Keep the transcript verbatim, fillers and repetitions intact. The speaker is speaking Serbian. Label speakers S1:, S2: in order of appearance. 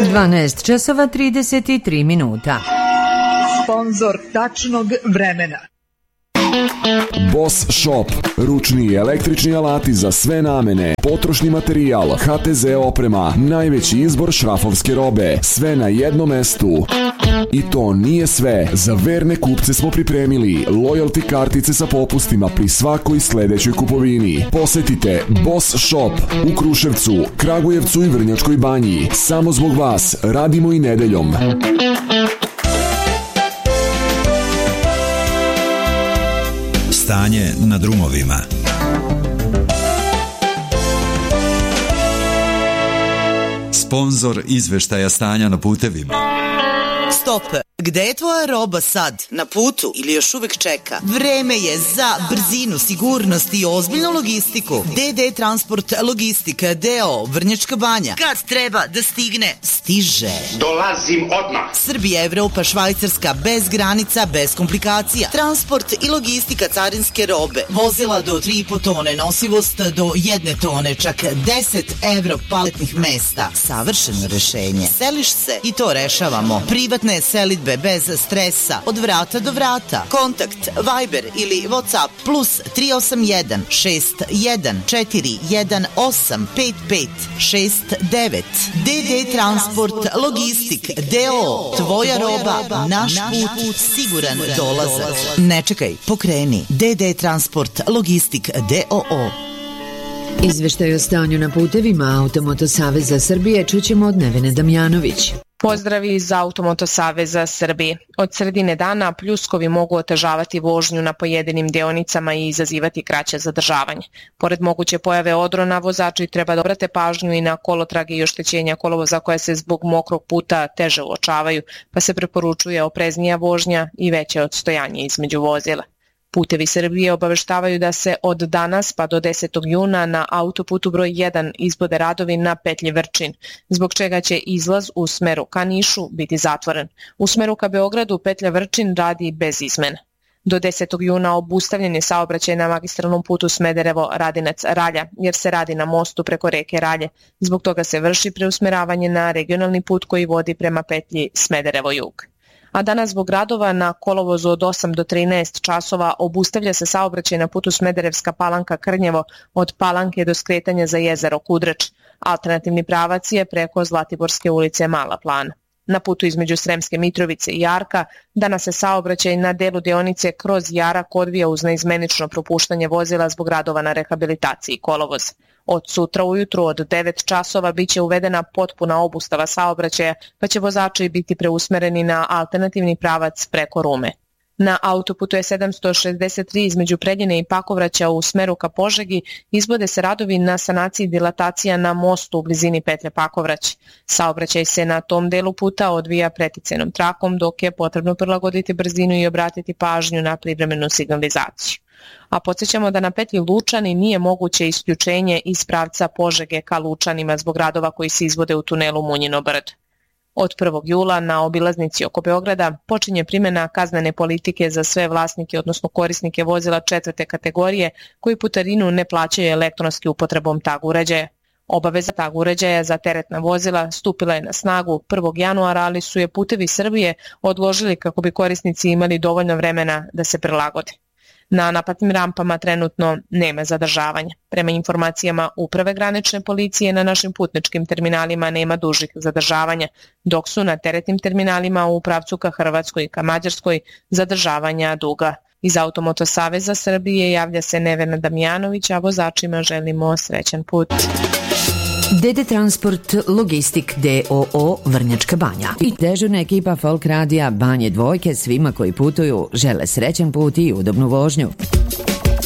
S1: dvanaest časova trideset tri minuta.
S2: Sponzor tačnog vremena.
S3: Boss Shop, ručni i električni alati za sve namene, potrošni materijal, ha te ze oprema, najveći izbor šrafovske robe, sve na jednom mestu. I to nije sve, za verne kupce smo pripremili loyalty kartice sa popustima pri svakoj sledećoj kupovini. Posetite Boss Shop u Kruševcu, Kragujevcu i Vrnjačkoj Banji. Samo zbog vas radimo i nedeljom.
S4: Stanje na drumovima. Sponzor izveštaja stanja na putevima.
S5: Stop! Gde je tvoja roba sad? Na putu ili još uvek čeka? Vreme je za brzinu, sigurnost i ozbiljnu logistiku. de de Transport Logistika D O O Vrnjačka Banja. Kad treba da stigne, stiže.
S6: Dolazim odmah.
S5: Srbija, Evropa, Švajcarska, bez granica, bez komplikacija. Transport i logistika carinske robe. Vozila do tri i po tone, nosivost do jedne tone, čak deset evro paletnih mesta. Savršeno rešenje. Seliš se i to rešavamo. Privatne selidbe bez stresa, od vrata do vrata. Kontakt, Viber ili WhatsApp plus tri osam jedan šest jedan četiri jedan osam pet pet šest devet. de de Transport Logistik D O O. Tvoja roba, naš put, siguran dolazak. Ne čekaj, pokreni. de de Transport Logistik D O O.
S1: Izveštaj o stanju na putevima Automoto Saveza Srbije čućemo od Nevene Damjanović.
S7: Pozdravi iz Automoto Saveza Srbije. Od sredine dana pljuskovi mogu otežavati vožnju na pojedinim deonicama i izazivati kraće zadržavanje. Pored moguće pojave odrona, vozači treba da obrate pažnju i na kolotrage i oštećenja kolovoza koje se zbog mokrog puta teže uočavaju, pa se preporučuje opreznija vožnja i veće odstojanje između vozila. Putevi Srbije obaveštavaju da se od danas pa do desetog juna na autoputu broj jedan izvode radovi na petlji Vrčin, zbog čega će izlaz u smeru ka Nišu biti zatvoren. U smeru ka Beogradu petlja Vrčin radi bez izmena. Do desetog juna obustavljen je saobraćaj na magistralnom putu Smederevo-Radinac-Ralja, jer se radi na mostu preko reke Ralje. Zbog toga se vrši preusmeravanje na regionalni put koji vodi prema petlji Smederevo-Jug. A danas zbog radova na kolovozu od osam do trinaest časova obustavlja se saobraćaj na putu Smederevska Palanka-Krnjevo od Palanke do skretanja za jezero Kudrač. Alternativni pravac je preko Zlatiborske ulice Mala Plana. Na putu između Sremske Mitrovice i Jarka danas se saobraćaj na delu deonice kroz Jarak odvija uz neizmenično propuštanje vozila zbog radova na rehabilitaciji kolovoza. Od sutra ujutru od devet časova biće uvedena potpuna obustava saobraćaja, pa će vozači biti preusmereni na alternativni pravac preko Rume. Na autoputu je sedamsto šezdeset tri između Preljine i Pakovraća u smeru ka Požegi izvode se radovi na sanaciji dilatacija na mostu u blizini petlje Pakovrać. Saobraćaj se na tom delu puta odvija preticajnom trakom, dok je potrebno prilagoditi brzinu i obratiti pažnju na privremenu signalizaciju. A podsjećamo da na petlji Lučani nije moguće isključenje iz pravca Požege ka Lučanima zbog radova koji se izvode u tunelu Munjino brdo. Od prvog jula na obilaznici oko Beograda počinje primjena kaznene politike za sve vlasnike, odnosno korisnike vozila četvrte kategorije koji putarinu ne plaćaju elektronski upotrebom tag uređaja. Obaveza tag uređaja za teretna vozila stupila je na snagu prvog januara, ali su je Putevi Srbije odložili kako bi korisnici imali dovoljno vremena da se prilagode. Na naplatnim rampama trenutno nema zadržavanja. Prema informacijama Uprave granične policije na našim putničkim terminalima nema dužih zadržavanja, dok su na teretnim terminalima u pravcu ka Hrvatskoj i ka Mađarskoj zadržavanja duga. Iz Automoto Saveza Srbije javlja se Nevena Damjanović, a vozačima želimo srećan put.
S1: de de Transport Logistik D O O Vrnjačka Banja i dežurna ekipa Folk Radija Banje Dvojke svima koji putuju žele srećan put i udobnu vožnju.